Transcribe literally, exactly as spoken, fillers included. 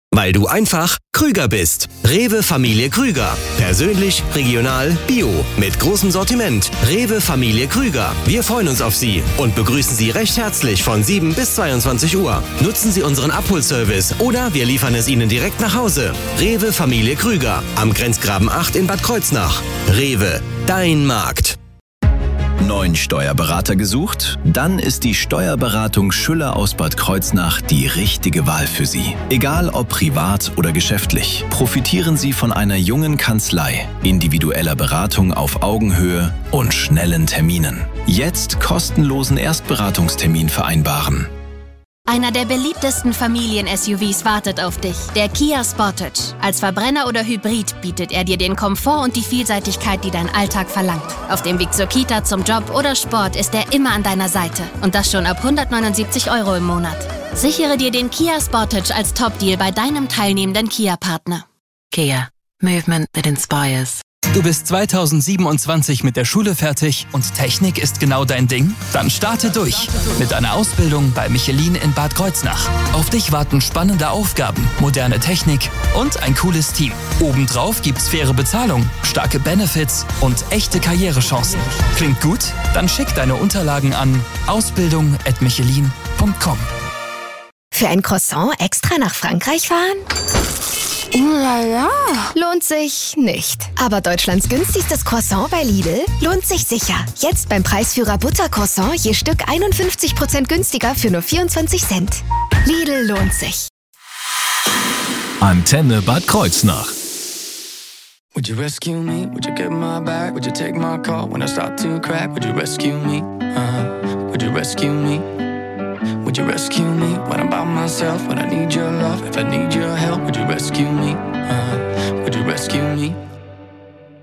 Weil du einfach Krüger bist. Rewe Familie Krüger. Persönlich, regional, bio. Mit großem Sortiment. Rewe Familie Krüger. Wir freuen uns auf Sie und begrüßen Sie recht herzlich von sieben bis zweiundzwanzig Uhr. Nutzen Sie unseren Abholservice oder wir liefern es Ihnen direkt nach Hause. Rewe Familie Krüger. Am Grenzgraben acht in Bad Kreuznach. Rewe, dein Markt. Neuen Steuerberater gesucht? Dann ist die Steuerberatung Schüller aus Bad Kreuznach die richtige Wahl für Sie. Egal ob privat oder geschäftlich, profitieren Sie von einer jungen Kanzlei, individueller Beratung auf Augenhöhe und schnellen Terminen. Jetzt kostenlosen Erstberatungstermin vereinbaren. Einer der beliebtesten Familien-S U Vs wartet auf dich, der Kia Sportage. Als Verbrenner oder Hybrid bietet er dir den Komfort und die Vielseitigkeit, die dein Alltag verlangt. Auf dem Weg zur Kita, zum Job oder Sport ist er immer an deiner Seite. Und das schon ab hundertneunundsiebzig Euro im Monat. Sichere dir den Kia Sportage als Top-Deal bei deinem teilnehmenden Kia-Partner. Kia. Movement that inspires. Du bist zweitausendsiebenundzwanzig mit der Schule fertig und Technik ist genau dein Ding? Dann starte durch mit einer Ausbildung bei Michelin in Bad Kreuznach. Auf dich warten spannende Aufgaben, moderne Technik und ein cooles Team. Obendrauf gibt's faire Bezahlung, starke Benefits und echte Karrierechancen. Klingt gut? Dann schick deine Unterlagen an ausbildung at michelin punkt com. Für ein Croissant extra nach Frankreich fahren? Lala. Lohnt sich nicht. Aber Deutschlands günstigstes Croissant bei Lidl lohnt sich sicher. Jetzt beim Preisführer Buttercroissant je Stück einundfünfzig Prozent günstiger für nur vierundzwanzig Cent. Lidl lohnt sich. Antenne Bad Kreuznach. Would you rescue me? Would you get my back? Would you take my call when I start to crack? Would you rescue me? Uh-huh. Would you rescue me? Would you rescue me when I'm by myself? When I need your love, if I need your help, would you rescue me? Uh, would you rescue me?